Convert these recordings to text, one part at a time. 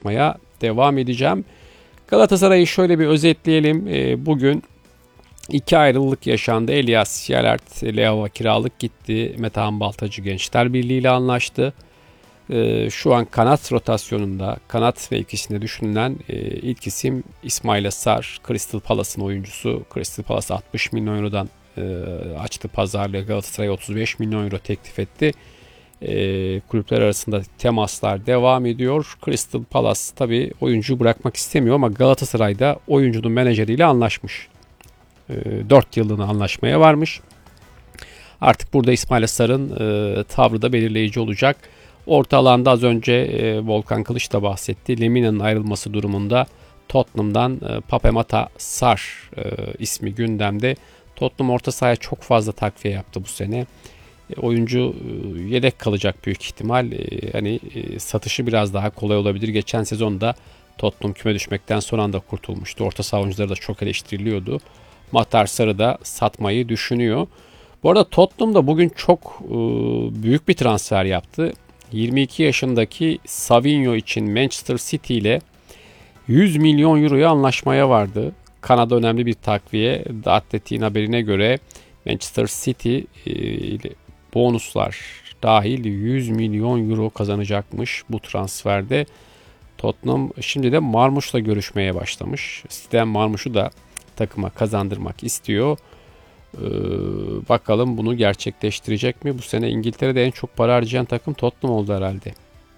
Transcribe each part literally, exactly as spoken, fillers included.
konuşmaya devam edeceğim. Galatasaray'ı şöyle bir özetleyelim. E, bugün iki ayrılık yaşandı. Elias Yelert, Leava kiralık gitti. Metehan Baltacı Gençler Birliği ile anlaştı. E, şu an kanat rotasyonunda, kanat mevkisinde düşünülen e, ilk isim İsmail Sar, Crystal Palace'ın oyuncusu. Crystal Palace altmış milyon eurodan e, açtı pazarlığı. Galatasaray'a otuz beş milyon euro teklif etti. E, kulüpler arasında temaslar devam ediyor. Crystal Palace tabii oyuncuyu bırakmak istemiyor ama Galatasaray'da oyuncunun menajeriyle anlaşmış. E, dört yıllığına anlaşmaya varmış. Artık burada İsmail Sar'ın e, tavrı da belirleyici olacak. Orta alanda az önce e, Volkan Kılıç da bahsetti. Lemina'nın ayrılması durumunda Tottenham'dan e, Pape Matar Sarr e, ismi gündemde. Tottenham orta sahaya çok fazla takviye yaptı bu sene. E, oyuncu e, yedek kalacak büyük ihtimal. E, hani e, satışı biraz daha kolay olabilir. Geçen sezonda Tottenham küme düşmekten son anda kurtulmuştu. Orta saha oyuncuları da çok eleştiriliyordu. Matar Sarr'ı da satmayı düşünüyor. Bu arada Tottenham da bugün çok e, büyük bir transfer yaptı. yirmi iki yaşındaki Savinho için Manchester City ile yüz milyon euroya anlaşmaya vardı. Kanada önemli bir takviye. The Athletic'in haberine göre Manchester City ile bonuslar dahil yüz milyon euro kazanacakmış bu transferde. Tottenham şimdi de Marmuş'la görüşmeye başlamış. City'den Marmuş'u da takıma kazandırmak istiyor. Ee, bakalım bunu gerçekleştirecek mi? Bu sene İngiltere'de en çok para harcayan takım Tottenham oldu herhalde.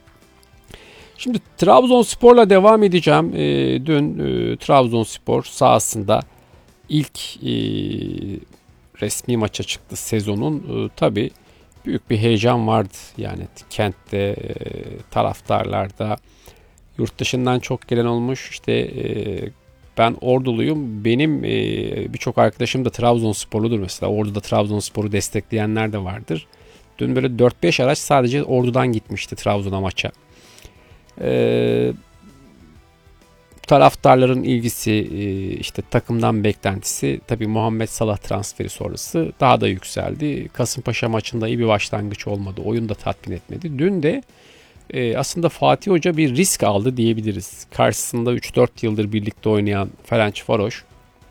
Şimdi Trabzonspor'la devam edeceğim. Ee, dün e, Trabzonspor sahasında ilk e, resmi maça çıktı sezonun. E, tabii büyük bir heyecan vardı. Yani kentte, e, taraftarlarda, yurt dışından çok gelen olmuş. İşte e, ben Orduluyum. Benim e, birçok arkadaşım da Trabzonsporludur mesela. Ordu'da Trabzonspor'u destekleyenler de vardır. Dün böyle dört beş araç sadece Ordu'dan gitmişti Trabzon'a maça. E, taraftarların ilgisi, e, işte takımdan beklentisi, tabii Muhammed Salah transferi sonrası daha da yükseldi. Kasımpaşa maçında iyi bir başlangıç olmadı. Oyun da tatmin etmedi. Dün de Ee, aslında Fatih Hoca bir risk aldı diyebiliriz. Karşısında üç dört yıldır birlikte oynayan Ferencvaros,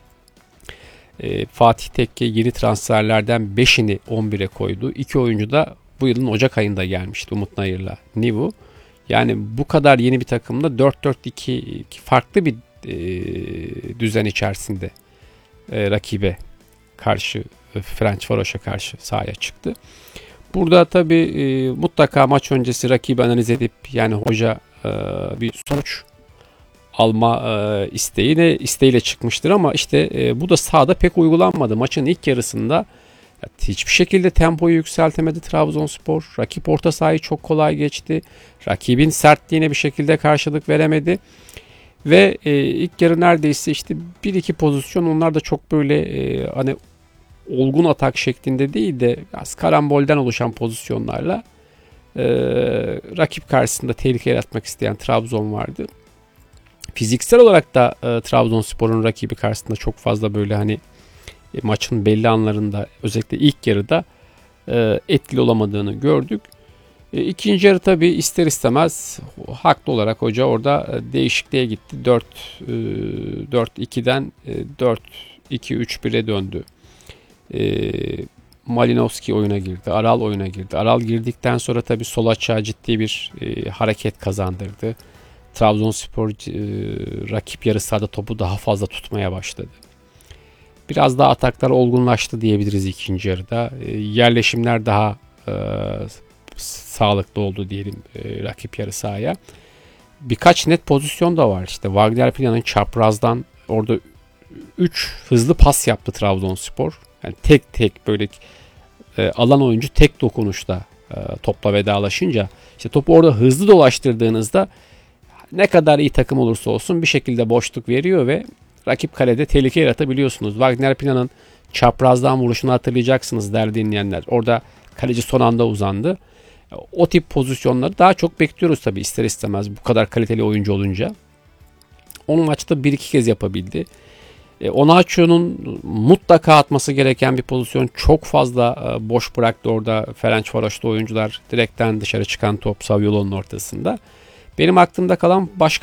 e, Fatih Tekke yeni transferlerden beşini on bire koydu. İki oyuncu da bu yılın Ocak ayında gelmişti, Umut Nayır'la Nivu. Yani bu kadar yeni bir takımda dört dört iki farklı bir e, düzen içerisinde e, rakibe karşı, e, Ferencvaros'a karşı sahaya çıktı. Burada tabii e, mutlaka maç öncesi rakibi analiz edip yani hoca e, bir sonuç alma e, isteğiyle, isteğiyle çıkmıştır ama işte e, bu da sahada pek uygulanmadı. Maçın ilk yarısında hiçbir şekilde tempoyu yükseltemedi Trabzonspor. Rakip orta sahayı çok kolay geçti. Rakibin sertliğine bir şekilde karşılık veremedi. Ve e, ilk yarı neredeyse işte bir iki pozisyon, onlar da çok böyle e, hani olgun atak şeklinde değil de biraz karambolden oluşan pozisyonlarla e, rakip karşısında tehlike yaratmak isteyen Trabzon vardı. Fiziksel olarak da e, Trabzonspor'un rakibi karşısında çok fazla böyle hani e, maçın belli anlarında, özellikle ilk yarıda e, etkili olamadığını gördük. E, ikinci yarı tabii ister istemez haklı olarak hoca orada e, değişikliğe gitti. dört ikiden e, dört iki üç bire döndü. E, Malinowski oyuna girdi. Aral oyuna girdi. Aral girdikten sonra tabii sol açığa ciddi bir e, hareket kazandırdı. Trabzonspor e, rakip yarı sahada topu daha fazla tutmaya başladı. Biraz daha ataklar olgunlaştı diyebiliriz ikinci yarıda. E, yerleşimler daha e, sağlıklı oldu diyelim e, rakip yarı sahaya. Birkaç net pozisyon da var. İşte Wagner Plan'ın çaprazdan orada üç hızlı pas yaptı Trabzonspor. Yani tek tek böyle e, alan oyuncu tek dokunuşta e, topla vedalaşınca işte topu orada hızlı dolaştırdığınızda ne kadar iyi takım olursa olsun bir şekilde boşluk veriyor ve rakip kalede tehlike yaratabiliyorsunuz. Wagner Plan'ın çaprazdan vuruşunu hatırlayacaksınız değerli dinleyenler. Orada kaleci son anda uzandı. O tip pozisyonları daha çok bekliyoruz tabii ister istemez bu kadar kaliteli oyuncu olunca. Onun maçta bir iki kez yapabildi. E, Onaçio'nun mutlaka atması gereken bir pozisyon, çok fazla e, boş bıraktı orada Ferencvaros'ta oyuncular, direkten dışarı çıkan top Saviolo'nun ortasında. Benim aklımda kalan başka